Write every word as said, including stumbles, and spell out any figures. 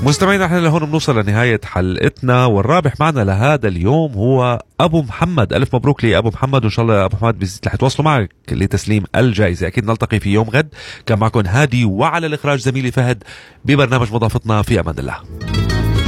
مستمعينا احنا لهون بنوصل لنهاية حلقتنا، والرابح معنا لهذا اليوم هو أبو محمد. ألف مبروك لأبو محمد، وإن شاء الله أبو محمد رح يتواصلوا معك لتسليم الجائزة. أكيد نلتقي في يوم غد. كان معكم هادي، وعلى الإخراج زميلي فهد، ببرنامج مضافتنا. في أمان الله.